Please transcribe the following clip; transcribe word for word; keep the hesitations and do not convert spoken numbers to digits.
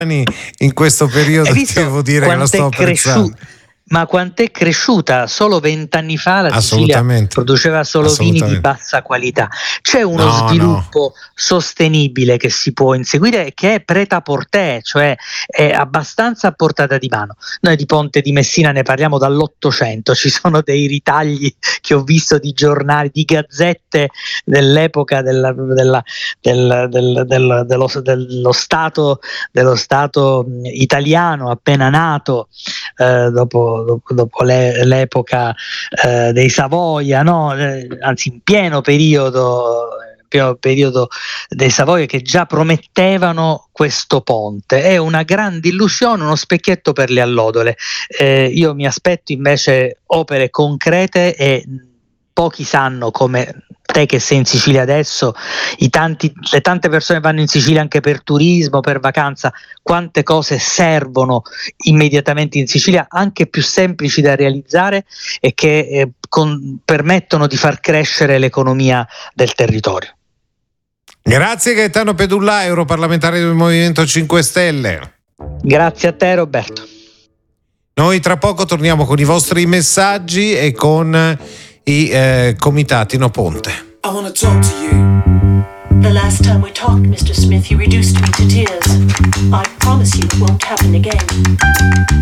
in questo periodo devo dire che la sto apprezzando. Ma quant'è cresciuta? Solo vent'anni fa la Sicilia produceva solo vini di bassa qualità. C'è uno no, sviluppo no. sostenibile che si può inseguire, che è prêt-à-porter, cioè è abbastanza a portata di mano. Noi di Ponte di Messina ne parliamo dall'Ottocento, ci sono dei ritagli che ho visto di giornali, di gazzette dell'epoca della, della, del, del, del, dello, dello, stato, dello Stato italiano appena nato, eh, dopo dopo, dopo le, l'epoca eh, dei Savoia, no? eh, anzi in pieno periodo, pieno periodo dei Savoia, che già promettevano questo ponte. È una grande illusione, uno specchietto per le allodole. Eh, io mi aspetto invece opere concrete, e pochi sanno, come te che sei in Sicilia adesso, i tanti, le tante persone vanno in Sicilia anche per turismo, per vacanza, quante cose servono immediatamente in Sicilia, anche più semplici da realizzare e che eh, con, permettono di far crescere l'economia del territorio. Grazie Gaetano Pedulla, europarlamentare del Movimento cinque Stelle. Grazie a te Roberto. Noi tra poco torniamo con i vostri messaggi e con i eh, comitati No Ponte. I wanna talk to you. The last time we talked, mister Smith, you reduced me to tears. I promise you it won't happen again.